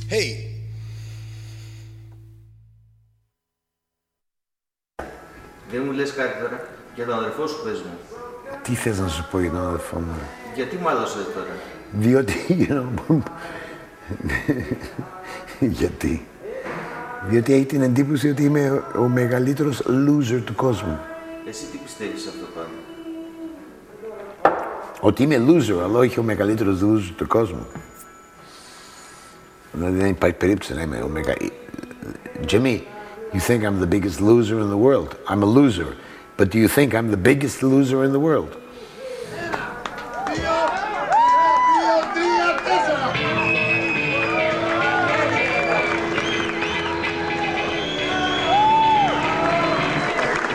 Hey. Δεν μου λες κάτι τώρα για τον αδερφό σου, πες μου. Τι θες να σου πω για τον αδερφό μου? Γιατί μάλωσες τώρα? Διότι, διότι έχει την εντύπωση ότι είμαι ο μεγαλύτερος loser του κόσμου. Εσύ τι πιστεύεις αυτό πάνω? Ότι είμαι loser, αλλά όχι ο μεγαλύτερος loser του κόσμου. Δηλαδή δεν υπάρχει περίπτωση να είμαι ο μεγαλύτερος. Jimmy, you think I'm the biggest loser in the world. I'm a loser. But do you think I'm the biggest loser in the world?